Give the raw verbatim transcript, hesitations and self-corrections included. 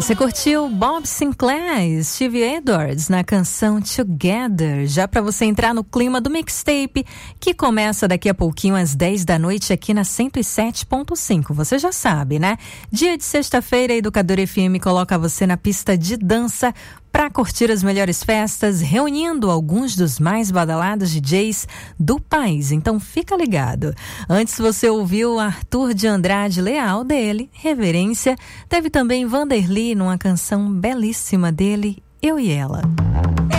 Você curtiu Bob Sinclair e Stevie Edwards na canção Together, já para você entrar no clima do mixtape, que começa daqui a pouquinho às dez da noite aqui na cento e sete ponto cinco. Você já sabe, né? Dia de sexta-feira, a Educadora F M coloca você na pista de dança para curtir as melhores festas, reunindo alguns dos mais badalados D Js do país. Então fica ligado. Antes você ouviu Arthur de Andrade Leal dele, Reverência. Teve também Vanderly numa canção belíssima dele, Eu e Ela.